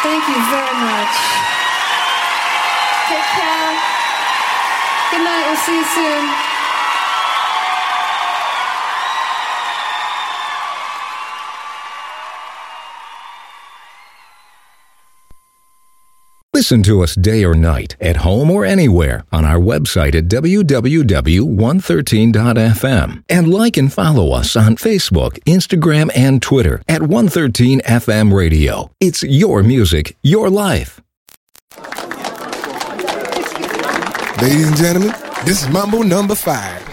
Thank you very much. Take care. Good night. We'll see you soon. Listen to us day or night, at home or anywhere, on our website at www.113.fm. And like and follow us on Facebook, Instagram, and Twitter at 113FM Radio. It's your music, your life. Ladies and gentlemen, this is Mambo number 5.